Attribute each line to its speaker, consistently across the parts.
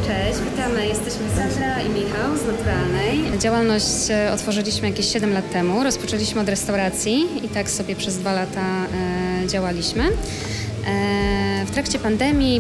Speaker 1: Cześć, witamy. Jesteśmy Sandra i Michał z Naturalnej. Działalność otworzyliśmy jakieś 7 lat temu. Rozpoczęliśmy od restauracji i tak sobie przez 2 lata działaliśmy. W trakcie pandemii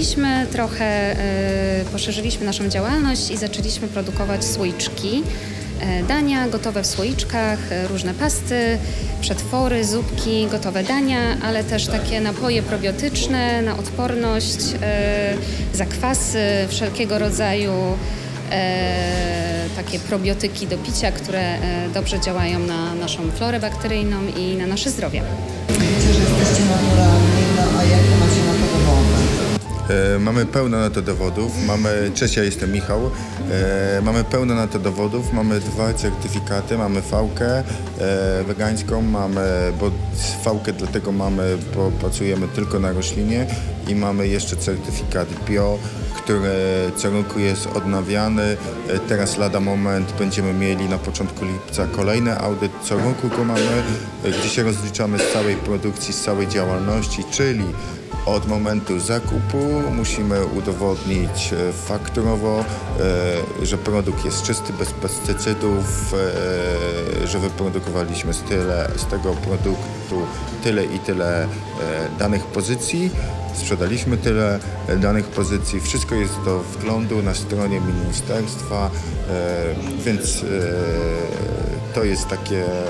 Speaker 1: poszerzyliśmy naszą działalność i zaczęliśmy produkować słoiczki. Dania gotowe w słoiczkach, różne pasty, przetwory, zupki, gotowe dania, ale też takie napoje probiotyczne na odporność, zakwasy wszelkiego rodzaju, takie probiotyki do picia, które dobrze działają na naszą florę bakteryjną i na nasze zdrowie.
Speaker 2: Wiecie, że jesteście naturalni, a jakie macie na to dowody?
Speaker 3: Mamy pełno na to dowodów. Cześć, ja jestem Michał. Mamy pełno na to dowodów. Mamy 2 certyfikaty. Mamy V-kę wegańską, bo V-kę dlatego mamy, bo pracujemy tylko na roślinie i mamy jeszcze certyfikat bio, który co roku jest odnawiany. Teraz lada moment będziemy mieli na początku lipca kolejny audyt. Co roku go mamy, gdzie się rozliczamy z całej produkcji, z całej działalności, czyli od momentu zakupu musimy udowodnić fakturowo, że produkt jest czysty, bez pestycydów, że wyprodukowaliśmy z tego produktu tyle i tyle danych pozycji, sprzedaliśmy tyle danych pozycji. Wszystko jest do wglądu na stronie ministerstwa, więc to jest takie